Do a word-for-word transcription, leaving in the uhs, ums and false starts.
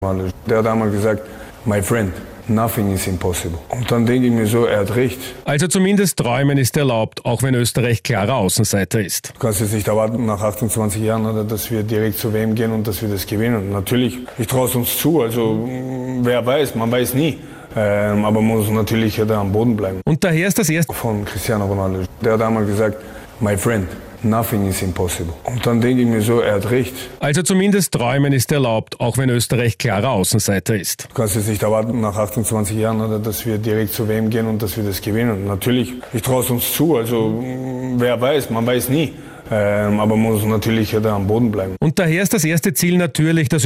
Der hat einmal gesagt, my friend, nothing is impossible. Und dann denke ich mir so, er hat recht. Also zumindest träumen ist erlaubt, auch wenn Österreich klarer Außenseiter ist. Du kannst jetzt nicht erwarten, nach achtundzwanzig Jahren, oder, dass wir direkt zur W M gehen und dass wir das gewinnen. Natürlich, ich traue es uns zu, also wer weiß, man weiß nie. Ähm, aber man muss natürlich ja da am Boden bleiben. Und daher ist das erste von Cristiano Ronaldo. Der hat einmal gesagt, my friend, nothing is impossible. Und dann denke ich mir so, er hat recht. Also zumindest träumen ist erlaubt, auch wenn Österreich klarer Außenseiter ist. Du kannst jetzt nicht erwarten, nach achtundzwanzig Jahren, oder, dass wir direkt zur W M gehen und dass wir das gewinnen. Natürlich, ich traue es uns zu, also wer weiß, man weiß nie. Ähm, aber man muss natürlich ja da am Boden bleiben. Und daher ist das erste Ziel natürlich, dass